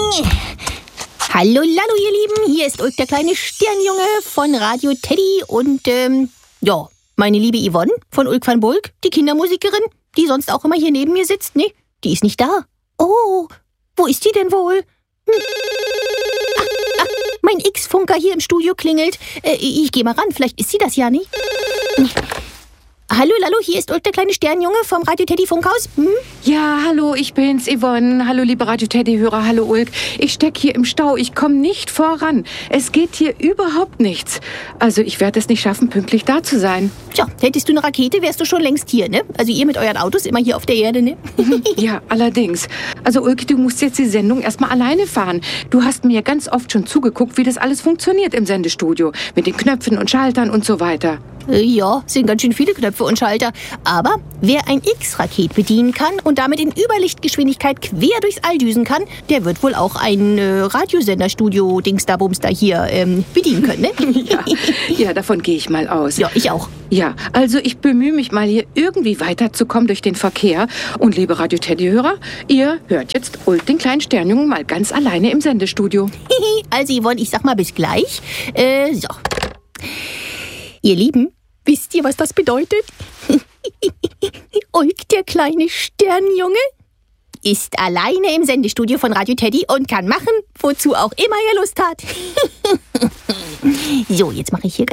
Hallo, Lallo, ihr Lieben. Hier ist Ulk, der kleine Sternjunge von Radio Teddy und, meine liebe Yvonne von Ulk van Bulk, die Kindermusikerin, die sonst auch immer hier neben mir sitzt, ne? Die ist nicht da. Oh, wo ist die denn wohl? Mein X-Funker hier im Studio klingelt. Ich gehe mal ran, vielleicht ist sie das ja nicht. Hallo, Lallo, hier ist Ulk, der kleine Sternjunge vom Radio Teddy Funkhaus. Ja, hallo, ich bin's, Yvonne. Hallo, liebe Radio Teddy-Hörer, hallo Ulk. Ich steck hier im Stau, ich komme nicht voran. Es geht hier überhaupt nichts. Also ich werde es nicht schaffen, pünktlich da zu sein. Tja, hättest du eine Rakete, wärst du schon längst hier, ne? Also ihr mit euren Autos immer hier auf der Erde, ne? Ja, allerdings. Also Ulk, du musst jetzt die Sendung erstmal alleine fahren. Du hast mir ganz oft schon zugeguckt, wie das alles funktioniert im Sendestudio. Mit den Knöpfen und Schaltern und so weiter. Ja, sind ganz schön viele Knöpfe und Schalter. Aber wer ein X-Raket bedienen kann und damit in Überlichtgeschwindigkeit quer durchs All düsen kann, der wird wohl auch ein Radiosenderstudio Dingsda-Bumsda hier bedienen können, ne? Ja, davon gehe ich mal aus. Ja, ich auch. Ja, also ich bemühe mich mal hier irgendwie weiterzukommen durch den Verkehr. Und liebe Radio Teddy-Hörer, ihr hört jetzt Ulk, den kleinen Sternjungen, mal ganz alleine im Sendestudio. Also Yvonne, ich sag mal bis gleich. So. Ihr Lieben, wisst ihr, was das bedeutet? Ulk, der kleine Sternjunge, ist alleine im Sendestudio von Radio Teddy und kann machen, wozu auch immer er Lust hat. So, jetzt mache ich hier